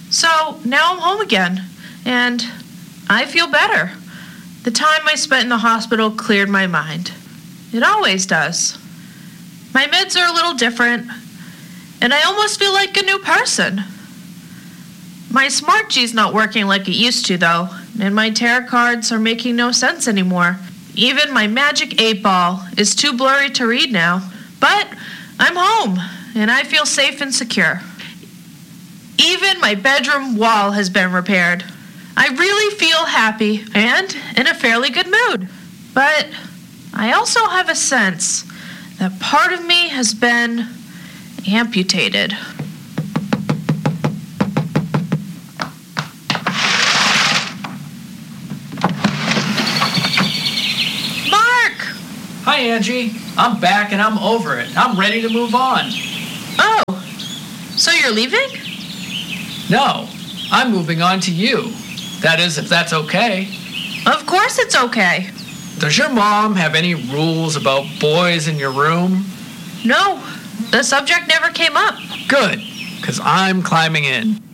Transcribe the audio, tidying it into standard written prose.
So now I'm home again, and I feel better. The time I spent in the hospital cleared my mind. It always does. My meds are a little different, and I almost feel like a new person. My Smart G's not working like it used to, though, and my tarot cards are making no sense anymore. Even my magic 8-ball is too blurry to read now. But I'm home, and I feel safe and secure. Even my bedroom wall has been repaired. I really feel happy and in a fairly good mood. But I also have a sense that part of me has been amputated. Hi, Angie. I'm back and I'm over it. I'm ready to move on. Oh, so you're leaving? No, I'm moving on to you. That is, if that's okay. Of course it's okay. Does your mom have any rules about boys in your room? No, the subject never came up. Good, because I'm climbing in.